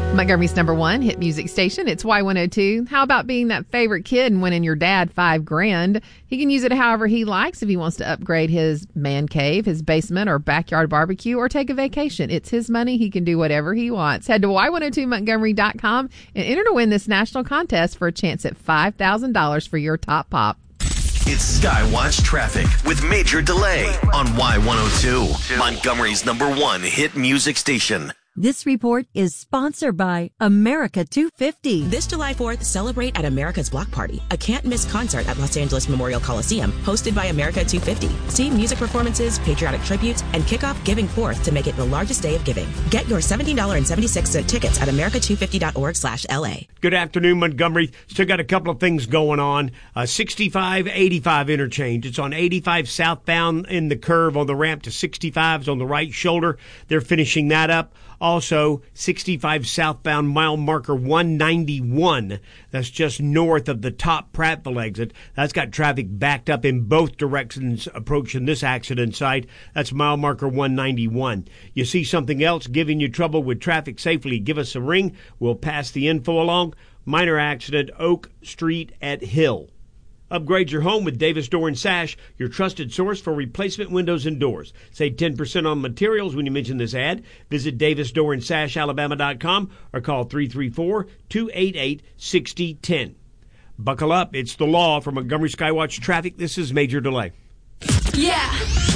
Montgomery's #1 hit music station. It's Y102. How about being that favorite kid and winning your dad $5,000? He can use it however he likes if he wants to upgrade his man cave, his basement, or backyard barbecue, or take a vacation. It's his money. He can do whatever he wants. Head to Y102Montgomery.com and enter to win this national contest for a chance at $5,000 for your top pop. It's Skywatch Traffic with Major Delay on Y102, Montgomery's #1 hit music station. This report is sponsored by America 250. This July 4th, celebrate at America's Block Party, a can't-miss concert at Los Angeles Memorial Coliseum, hosted by America 250. See music performances, patriotic tributes, and kick off Giving Forth to make it the largest day of giving. Get your $17.76 tickets at america250.org/LA. Good afternoon, Montgomery. Still got a couple of things going on. 65-85 interchange. It's on 85 southbound in the curve on the ramp to 65's on the right shoulder. They're finishing that up. Also, 65 southbound mile marker 191. That's just north of the top Prattville exit. That's got traffic backed up in both directions approaching this accident site. That's mile marker 191. You see something else giving you trouble with traffic safely, give us a ring. We'll pass the info along. Minor accident, Oak Street at Hill. Upgrade your home with Davis Door and Sash, your trusted source for replacement windows and doors. Save 10% on materials when you mention this ad. Visit DavisDoorandSashAlabama.com or call 334-288-6010. Buckle up. It's the law for Montgomery Skywatch Traffic. This is Major Delay. Yeah.